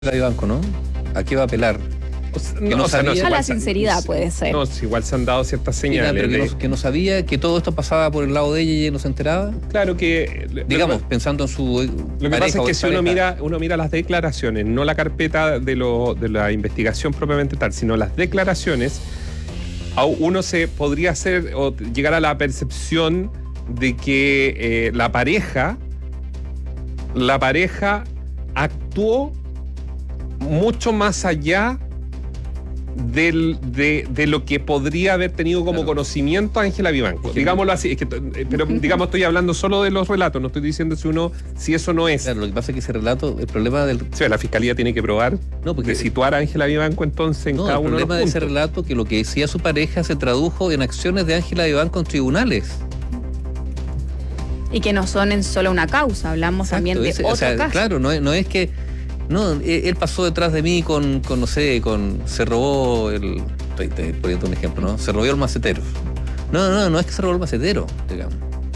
Banco, ¿no? ¿A qué va a apelar? A la sinceridad puede ser. No, igual se han dado ciertas señales. Pero que no sabía que todo esto pasaba por el lado de ella y ella no se enteraba. Claro que... Digamos, pensando en su Lo que pasa es que si uno mira las declaraciones, no la carpeta de la investigación propiamente tal, sino las declaraciones, uno se podría hacer o llegar a la percepción de que la pareja actuó mucho más allá de lo que podría haber tenido como conocimiento Ángela Vivanco. Digámoslo así, pero digamos, estoy hablando solo de los relatos, no estoy diciendo si eso no es. Claro, lo que pasa es que ese relato, el problema del... Sí, la fiscalía tiene que probar de situar a Ángela Vivanco entonces en cada uno de los puntos. El problema de ese relato, que lo que decía su pareja se tradujo en acciones de Ángela Vivanco en tribunales. Y que no son en solo una causa, hablamos también de otro caso. Claro, no es que... No, él pasó detrás de mí se robó estoy poniendo un ejemplo, ¿no? Se robó el macetero. No es que se robó el macetero, digamos.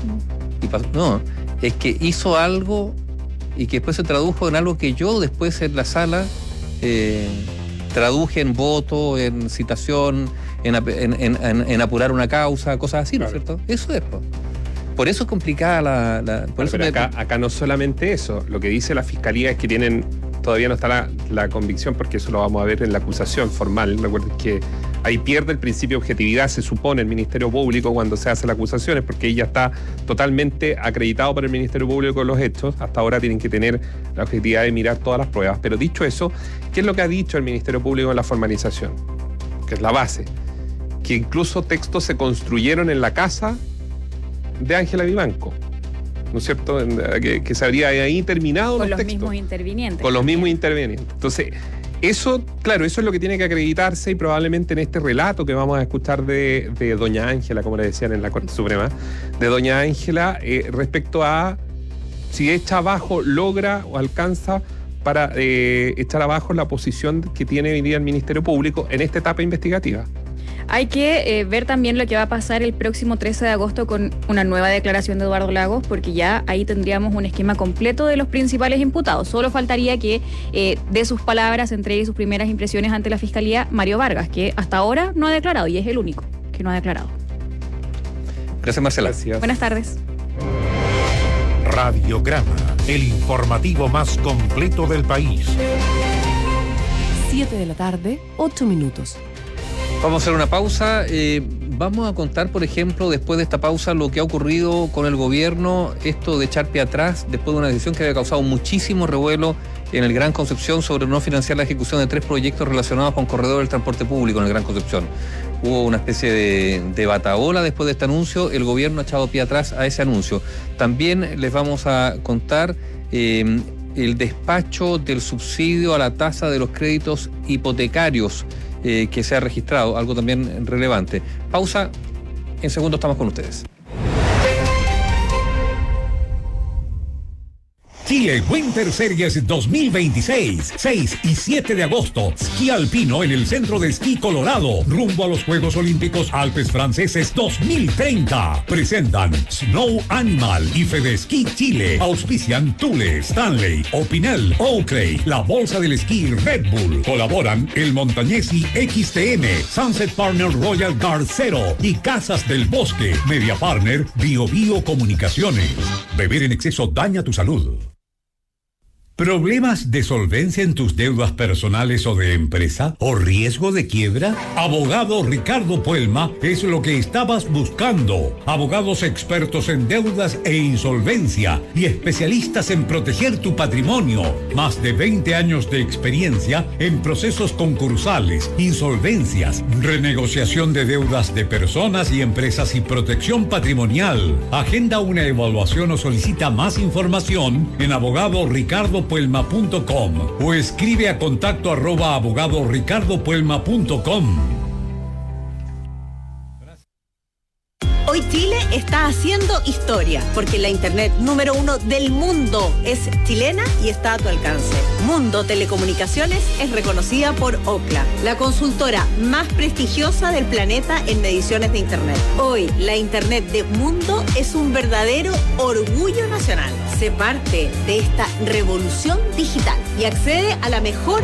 Es que hizo algo y que después se tradujo en algo que yo después en la sala traduje en voto, en citación, en apurar una causa, cosas así, ¿no es cierto? Eso es, por eso es complicada acá no solamente eso. Lo que dice la fiscalía es que todavía no está la convicción, porque eso lo vamos a ver en la acusación formal. Recuerden que ahí pierde el principio de objetividad, se supone, el Ministerio Público cuando se hace las acusaciones, porque ella está totalmente acreditado por el Ministerio Público con los hechos. Hasta ahora tienen que tener la objetividad de mirar todas las pruebas. Pero dicho eso, ¿qué es lo que ha dicho el Ministerio Público en la formalización? Que es la base. Que incluso textos se construyeron en la casa de Ángela Vivanco, ¿no es cierto? Que se habría ahí terminado con los los textos. mismos intervinientes. Con los mismos intervinientes. Entonces, eso es lo que tiene que acreditarse, y probablemente en este relato que vamos a escuchar de doña Ángela, como le decían en la Corte Suprema, de doña Ángela, respecto a si echa abajo, logra o alcanza para echar abajo la posición que tiene hoy día el Ministerio Público en esta etapa investigativa. Hay que ver también lo que va a pasar el próximo 13 de agosto con una nueva declaración de Eduardo Lagos, porque ya ahí tendríamos un esquema completo de los principales imputados. Solo faltaría que de sus palabras entregue sus primeras impresiones ante la Fiscalía Mario Vargas, que hasta ahora no ha declarado y es el único que no ha declarado. Gracias, Marcela. Gracias. Buenas tardes. Radiograma, el informativo más completo del país. 7 de la tarde, 8 minutos. Vamos a hacer una pausa. Vamos a contar, por ejemplo, después de esta pausa, lo que ha ocurrido con el gobierno, esto de echar pie atrás, después de una decisión que había causado muchísimo revuelo en el Gran Concepción sobre no financiar la ejecución de 3 proyectos relacionados con corredor del transporte público en el Gran Concepción. Hubo una especie de batahola después de este anuncio. El gobierno ha echado pie atrás a ese anuncio. También les vamos a contar el despacho del subsidio a la tasa de los créditos hipotecarios que se ha registrado, algo también relevante. Pausa, en segundos estamos con ustedes. Chile Winter Series 2026, 6 y 7 de agosto. Esquí alpino en el Centro de Esquí Colorado, rumbo a los Juegos Olímpicos Alpes Franceses 2030. Presentan Snow Animal y Fedesquí Chile. Auspician Thule, Stanley, Opinel, Oakley, la Bolsa del Esquí Red Bull. Colaboran el Montañesi XTM, Sunset Partner Royal Guard Zero y Casas del Bosque. Media Partner Bio Comunicaciones. Beber en exceso daña tu salud. ¿Problemas de solvencia en tus deudas personales o de empresa? ¿O riesgo de quiebra? Abogado Ricardo Puelma es lo que estabas buscando. Abogados expertos en deudas e insolvencia y especialistas en proteger tu patrimonio. Más de 20 años de experiencia en procesos concursales, insolvencias, renegociación de deudas de personas y empresas y protección patrimonial. Agenda una evaluación o solicita más información en abogadoricardopuelma.com o escribe a contacto@abogadoricardopuelma.com. Hoy Chile está haciendo historia, porque la internet número 1 del mundo es chilena y está a tu alcance. Mundo Telecomunicaciones es reconocida por Ookla, la consultora más prestigiosa del planeta en mediciones de internet. Hoy, la internet de Mundo es un verdadero orgullo nacional. Sé parte de esta revolución digital y accede a la mejor